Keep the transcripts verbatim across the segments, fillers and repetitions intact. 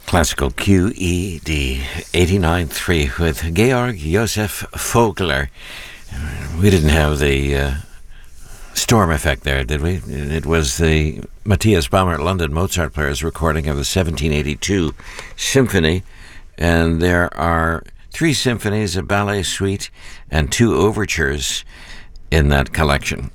Classical Q E D eighty-nine point three with Georg Josef Vogler. We didn't have the uh, storm effect there, did we? It was the Matthias Baumert London Mozart Players recording of the seventeen eighty-two symphony, and there are three symphonies, a ballet suite, and two overtures in that collection.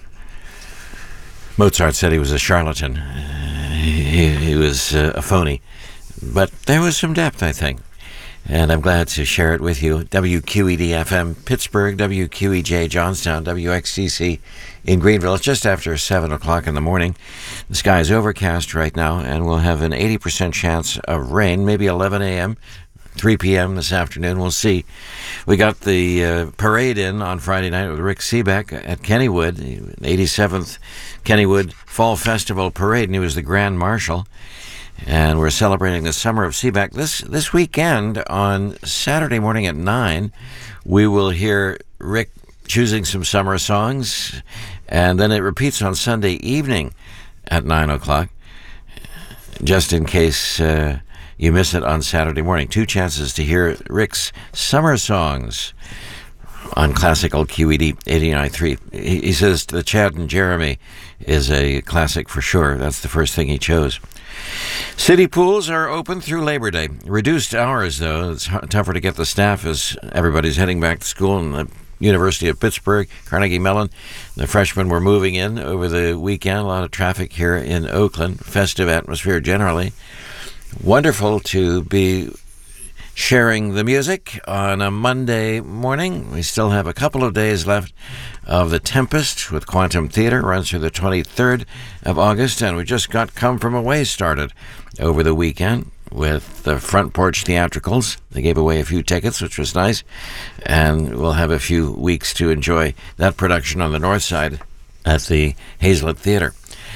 Mozart said he was a charlatan. He, he was uh, a phony. But there was some depth, I think, and I'm glad to share it with you. W Q E D F M Pittsburgh, W Q E J Johnstown, W X C C in Greenville. It's just after seven o'clock in the morning. The sky is overcast right now, and we'll have an eighty percent chance of rain, maybe eleven a.m., three p.m. this afternoon. We'll see. We got the uh, parade in on Friday night with Rick Seebeck at Kennywood, the eighty-seventh Kennywood Fall Festival Parade, and he was the Grand Marshal. And we're celebrating the summer of Seebeck. This this weekend, on Saturday morning at nine, we will hear Rick choosing some summer songs, and then it repeats on Sunday evening at nine o'clock, just in case uh, you miss it on Saturday morning. Two chances to hear Rick's summer songs on Classical Q E D eighty-nine point three. He, he says the Chad and Jeremy is a classic for sure. That's the first thing he chose. City pools are open through Labor Day. Reduced hours, though. It's tougher to get the staff as everybody's heading back to school. And the University of Pittsburgh, Carnegie Mellon, the freshmen were moving in over the weekend. A lot of traffic here in Oakland. Festive atmosphere generally. Wonderful to be sharing the music on a Monday morning. We still have a couple of days left of The Tempest with Quantum Theatre. Runs through the twenty-third of August, and we just got Come From Away started over the weekend with the Front Porch Theatricals. They gave away a few tickets, which was nice, and we'll have a few weeks to enjoy that production on the north side at the Hazlitt Theatre.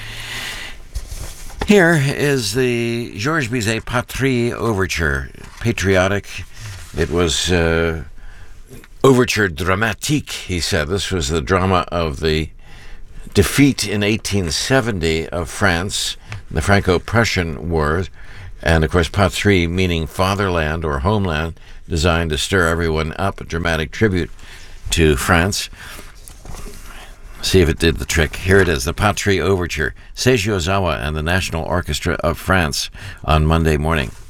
Here is the Georges Bizet Patrie Overture, patriotic. It was uh, Overture Dramatique, he said. This was the drama of the defeat in eighteen seventy of France, the Franco-Prussian War, and of course Patrie meaning fatherland or homeland, designed to stir everyone up, a dramatic tribute to France. See if it did the trick. Here it is, the Patrie Overture, Seiji Ozawa and the National Orchestra of France on Monday morning.